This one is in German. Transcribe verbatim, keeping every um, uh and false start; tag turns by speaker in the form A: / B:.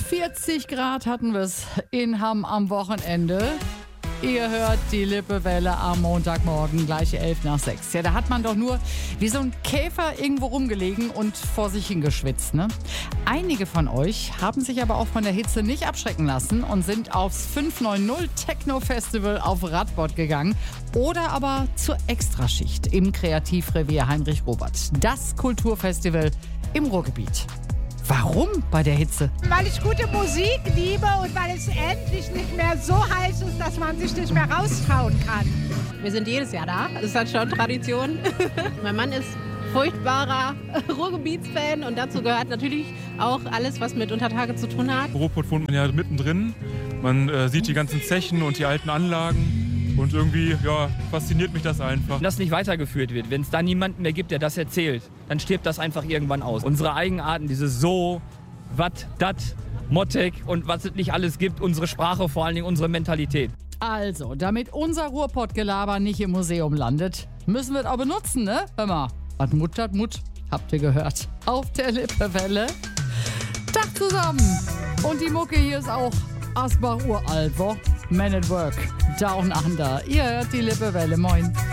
A: vierzig Grad hatten wir es in Hamm am Wochenende. Ihr hört die Lippewelle am Montagmorgen, gleich elf nach sechs. Ja, da hat man doch nur wie so ein Käfer irgendwo rumgelegen und vor sich hingeschwitzt, ne? Einige von euch haben sich aber auch von der Hitze nicht abschrecken lassen und sind aufs fünf neun null Techno Festival auf Radbot gegangen oder aber zur Extraschicht im Kreativrevier Heinrich Robert. Das Kulturfestival im Ruhrgebiet. Warum bei der Hitze?
B: Weil ich gute Musik liebe und weil es endlich nicht mehr so heiß ist, dass man sich nicht mehr raustrauen kann.
C: Wir sind jedes Jahr da, das ist halt schon Tradition. Mein Mann ist furchtbarer Ruhrgebietsfan und dazu gehört natürlich auch alles, was mit Untertage zu tun hat.
D: Ruhrpott wohnt man ja mittendrin, man äh, sieht die ganzen Zechen und die alten Anlagen. Und irgendwie, ja, fasziniert mich das einfach.
E: Wenn das nicht weitergeführt wird, wenn es da niemanden mehr gibt, der das erzählt, dann stirbt das einfach irgendwann aus. Unsere Eigenarten, dieses So, Wat, Dat, Mottek und was es nicht alles gibt, unsere Sprache, vor allen Dingen unsere Mentalität.
A: Also, damit unser Ruhrpott-Gelaber nicht im Museum landet, müssen wir es auch benutzen, ne? Hör mal, was Mut hat Mut, habt ihr gehört. Auf der Lippewelle. Tag zusammen. Und die Mucke hier ist auch Asbach uralt, wo? Man at Work, Down Under. Ihr hört die Lippewelle, moin.